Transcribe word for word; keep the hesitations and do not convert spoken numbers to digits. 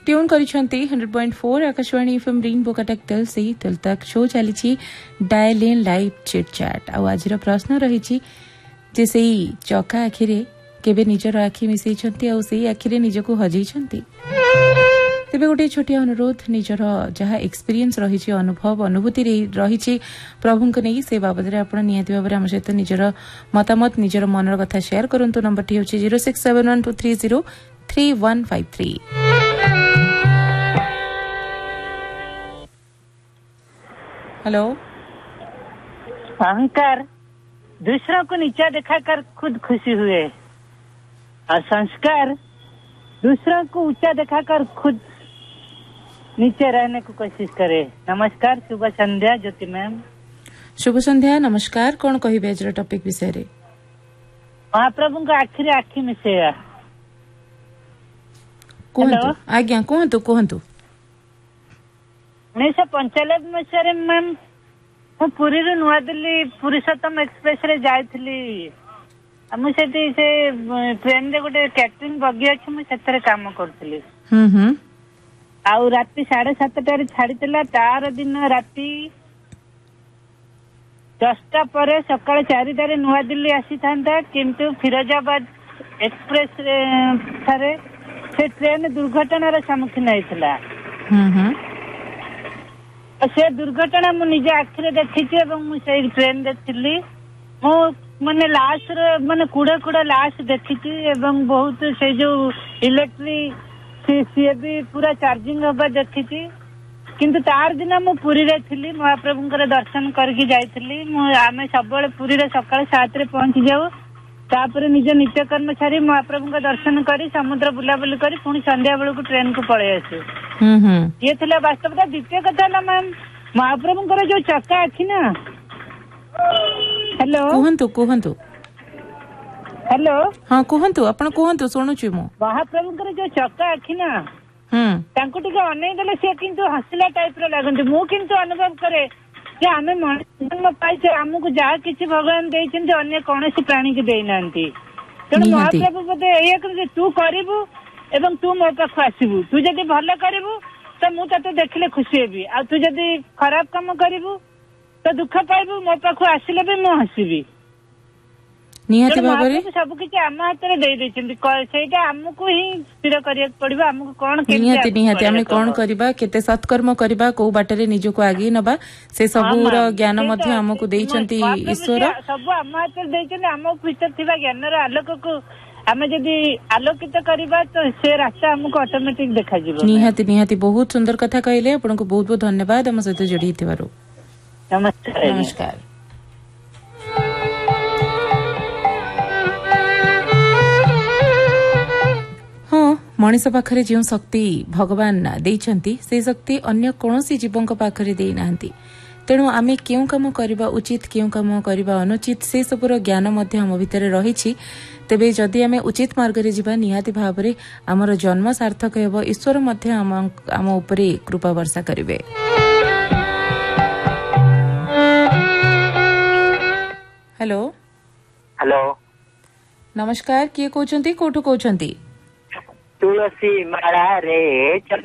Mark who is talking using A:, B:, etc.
A: Tune करिसेंती hundred point four Akashvani FM rainbow Cuttack तल से तल तक शो चली dial in live chit chat. आज प्रश्न रही जे से चका आखिरे केबे निजर आखि मिसई आखिरे निजको हजई तेबे गोटे छोटिया अनुरोध निजर जहाँ एक्सपीरियंस रही अनुभव अनुभूति रही प्रभु को नहीं से बाबद आपड़ निहाती भाव आम सहित निजर मतामत निजर मनर कथा शेयर करंतु। नंबर टी होची zero six seven one two three zero three one five three. Hello.
B: अहंकार दूसरों को नीचा दिखाकर खुद खुशी हुए और संस्कार दूसरों को ऊंचा दिखाकर खुद नीचे रहने को कोशिश करे। नमस्कार, शुभ संध्या ज्योति मैम।
A: शुभ संध्या, नमस्कार। कौन कहिबे आज टॉपिक विषय रे?
B: महाप्रभु को आखिरी आखि मिसेया।
A: कहंतु आज्ञा कहंतु कहंतु।
B: उन्नीस पंचानबे मसीह मैम मु पुरी रु नुआ दिल्ली पुरुषोत्तम एक्सप्रेस रे जाइथली। मुझे से ट्रेन रे गोटे कैटरिंग बगी अच्छी मुझे काम करथली।
A: हम्म हम्म।
B: आउ राति साढ़े सातटारे छाड़ीला तार दिन राति दसटा पर सकाळ चारिटारे नुआ दिल्ली आसी था किंतु फिरोजाबाद एक्सप्रेस ठारे से ट्रेन दुर्घटनार सम्मुखीन होता। से दुर्घटना मु निजे आखिरे देखी से ट्रेन रे थी। मु माने लाश माने कुड़ा कुड़ा लाश देखी बहुत से जो इलेक्ट्रिक सी भी पूरा चार्जिंग हवा देखी। किंतु तार दिन मु पुरी रे थी महाप्रभु दर्शन करके जाइली। आम सब पुरी रे सकाळ सात रे पहुंची जाऊ तापर निज नित्यकर्म छाड़ी महाप्रभु का दर्शन करी समुद्र बुलाबुली करी पुणी संध्या बेलू ट्रेन को पलि आसू। ये थिला वास्तवता। द्वितीय कथा ना मैम महाप्रभु जो चक्का आखि ना। हेलो
A: कहंतु कहंतु।
B: हेलो
A: हाँ कहंतु आपण कहंतु सुनुची मु।
B: महाप्रभु जो चक्का आखि ना
A: हम्म
B: तांको टिके अनै देले से किंतु हसला टाइप रो लागंती। मु किंतु अनुभव करे जे आमे मन पाइछे हमकु जा किछि भगवान देइछन अन्य कोनोसी प्राणी के देइ नांती। तेणु महाप्रभु बदे एया कि तू करिवु एवं तू मो पाख आसीबु। तू जदि भलो करिवु तो मु तते देखले खुशी हेबी। आ तू जदि खराब काम करिवु तो दुख पाइबु। मो पाख आसिले भी मु हसीबी।
A: निहाती भाबरे
B: सब किछि आम हातरे देइ दैछन्ती। सेटा हमकु ही स्थिर करिया पड़िबो। हमकु कोन के
A: निहाती निहाती आमे कोन करबा केते सत्कर्म करबा को बाटरे निजको आगे नबा से सबुर ज्ञान मध्ये हमकु दैछन्ती ईश्वर।
B: सब आम हातरे दैछन्ती। आम भीतर थिबा ज्ञानर आलोक को आमे जदि आलोकित करबा तो से रास्ता हमकु ऑटोमेटिक देखा जिवो।
A: निहाती निहाती बहुत सुंदर कथा कहले। आपनको बहुत बहुत धन्यवाद हम सहित जोड़ी थिबारो।
B: नमस्कार
A: नमस्कार। हाँ मनीष पाखरे जो शक्ति भगवान देइछन्ती से शक्ति अन्य कौनसी जीवों पाखरे देइ नाहंती। तेणु आमे क्यों काम करबा उचित क्यों काम करबा अनुचित से सबुर ज्ञान मध्य हम भितर रहिछि। तेबे जदि आमे उचित मार्ग रे जिबा निहाती भाबरे हमर जन्म सार्थक हेबो। ईश्वर मध्य हम हम उपरे कृपा वर्षा करिवे। हेलो
C: हेलो
A: नमस्कार। किए कहउछंती कोठु कहउछंती?
C: तुलसी माला रे